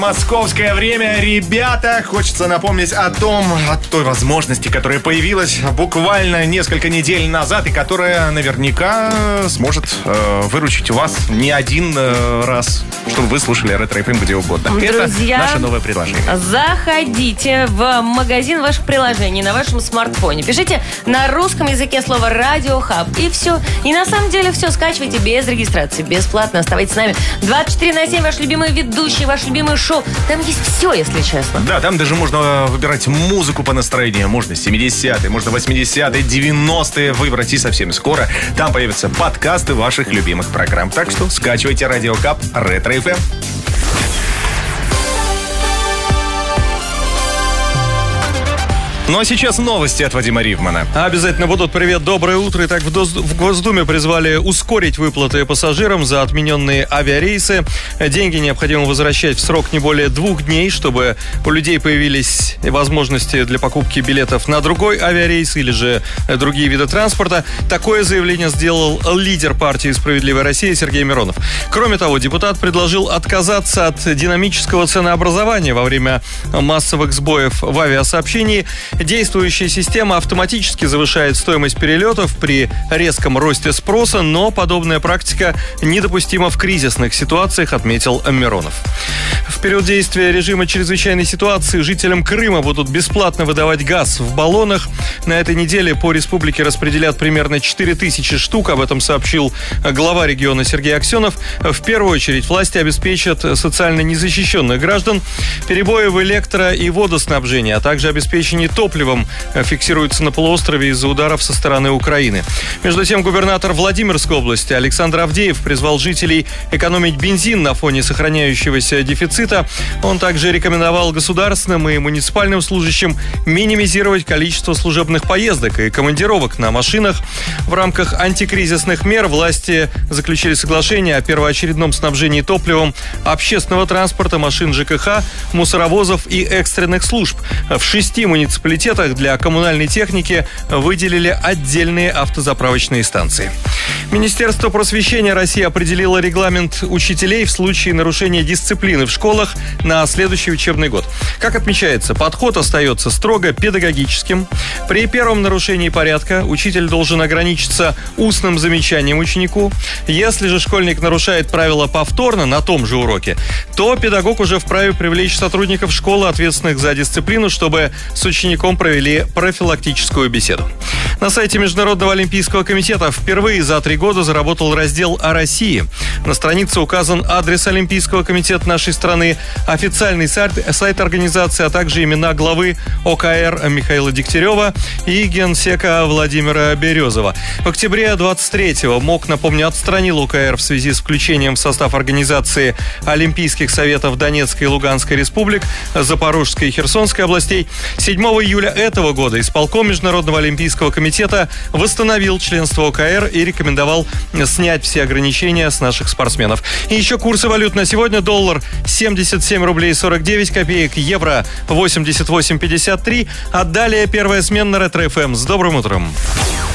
Московское время. Ребята, хочется напомнить о той возможности, которая появилась буквально несколько недель назад и которая наверняка сможет выручить вас не один раз, чтобы вы слушали Ретро-ФМ где угодно. Друзья, это наше новое предложение. Заходите в магазин ваших приложений на вашем смартфоне. Пишите на русском языке слово «Радиохаб» и все. И на самом деле все скачивайте без регистрации, бесплатно. Оставайтесь с нами 24/7. Ваши любимые ведущие, ваши любимые шоу. Там есть все, если честно. Да, там даже можно выбирать музыку по настроению. Можно 70-е, можно 80-е, 90-е выбрать. И совсем скоро там появятся подкасты ваших любимых программ. Так что скачивайте Радиохаб Ретро-ФМ. Ну а сейчас новости от Вадима Ривмана. Обязательно будут. Привет, доброе утро. Итак, в Госдуме призвали ускорить выплаты пассажирам за отмененные авиарейсы. Деньги необходимо возвращать в срок не более 2 дней, чтобы у людей появились возможности для покупки билетов на другой авиарейс или же другие виды транспорта. Такое заявление сделал лидер партии «Справедливая Россия» Сергей Миронов. Кроме того, депутат предложил отказаться от динамического ценообразования во время массовых сбоев в авиасообщении. Действующая система автоматически завышает стоимость перелетов при резком росте спроса, но подобная практика недопустима в кризисных ситуациях, отметил Миронов. В период действия режима чрезвычайной ситуации жителям Крыма будут бесплатно выдавать газ в баллонах. На этой неделе по республике распределят примерно 4000 штук. Об этом сообщил глава региона Сергей Аксенов. В первую очередь власти обеспечат социально незащищенных граждан. Перебои в электро- и водоснабжении, а также обеспечение топливом фиксируется на полуострове из-за ударов со стороны Украины. Между тем, губернатор Владимирской области Александр Авдеев призвал жителей экономить бензин на фоне сохраняющегося дефицита. Он также рекомендовал государственным и муниципальным служащим минимизировать количество служебных поездок и командировок на машинах. В рамках антикризисных мер власти заключили соглашение о первоочередном снабжении топливом общественного транспорта, машин ЖКХ, мусоровозов и экстренных служб. В 6 муниципалитетах для коммунальной техники выделили отдельные автозаправочные станции. Министерство просвещения России определило регламент учителей в случае нарушения дисциплины в школах на следующий учебный год. Как отмечается, подход остается строго педагогическим. При первом нарушении порядка учитель должен ограничиться устным замечанием ученику. Если же школьник нарушает правила повторно на том же уроке, то педагог уже вправе привлечь сотрудников школы, ответственных за дисциплину, чтобы с учеником провели профилактическую беседу. На сайте Международного олимпийского комитета впервые за 3 года заработал раздел о России. На странице указан адрес Олимпийского комитета нашей страны, официальный сайт организации, а также имена главы ОКР Михаила Дегтярева и генсека Владимира Березова. В октябре 23-го МОК, напомню, отстранил ОКР в связи с включением в состав организации Олимпийских советов Донецкой и Луганской республик, Запорожской и Херсонской областей. 7 июля этого года исполком Международного олимпийского комитета восстановил членство ОКР и рекомендовал снять все ограничения с наших спортсменов. И еще курсы валют на сегодня. Доллар 77 рублей 49 копеек, евро 88,53. А далее первая смена на Ретро-ФМ. С добрым утром.